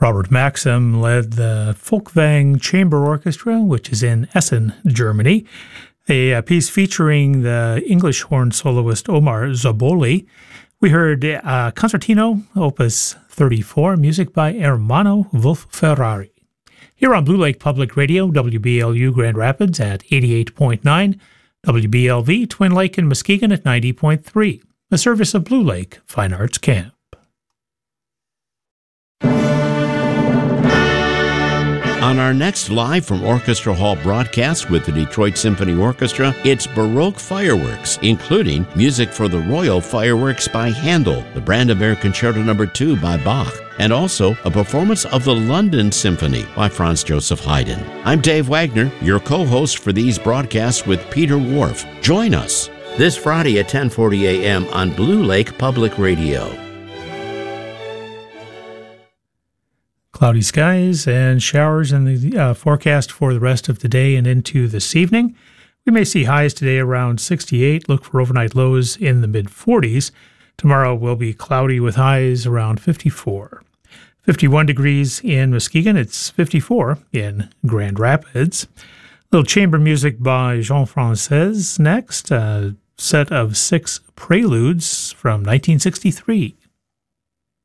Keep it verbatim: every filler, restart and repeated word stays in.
Robert Maxim led the Folkwang Chamber Orchestra, which is in Essen, Germany. A, a piece featuring the English horn soloist Omar Zaboli. We heard uh, Concertino, Opus thirty-four, music by Ermanno Wolf-Ferrari. Here on Blue Lake Public Radio, W B L U Grand Rapids at eighty-eight point nine, W B L V Twin Lake and Muskegon at ninety point three, a service of Blue Lake Fine Arts Camp. On our next Live from Orchestra Hall broadcast with the Detroit Symphony Orchestra, it's Baroque fireworks, including music for the Royal Fireworks by Handel, the Brandenburg Concerto Number two by Bach, and also a performance of the London Symphony by Franz Joseph Haydn. I'm Dave Wagner, your co-host for these broadcasts with Peter Whorf. Join us this Friday at ten forty a.m. on Blue Lake Public Radio. Cloudy skies and showers in the uh, forecast for the rest of the day and into this evening. We may see highs today around sixty-eight. Look for overnight lows in the mid forties. Tomorrow will be cloudy with highs around fifty-four. fifty-one degrees in Muskegon. It's fifty-four in Grand Rapids. A little chamber music by Jean-Française next. A set of six preludes from nineteen sixty-three.